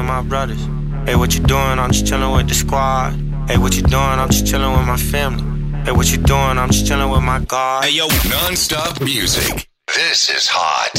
my brothers. Hey, what you doing? I'm just chillin' with the squad. Hey, what you doing? I'm just chillin' with my family. Hey, what you doing? I'm just chillin' with my God. Hey, yo, non-stop music. This is hot.